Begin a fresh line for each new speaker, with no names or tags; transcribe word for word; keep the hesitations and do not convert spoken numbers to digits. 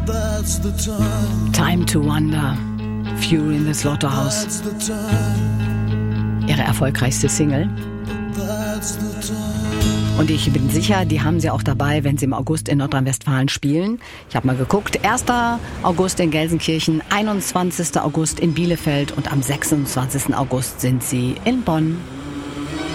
Time to Wonder, Fury in the Slaughterhouse. Ihre erfolgreichste Single. Und ich bin sicher, die haben sie auch dabei, wenn sie im August in Nordrhein-Westfalen spielen. Ich habe mal geguckt, erster August in Gelsenkirchen, einundzwanzigster August in Bielefeld und am sechsundzwanzigsten August sind sie in Bonn.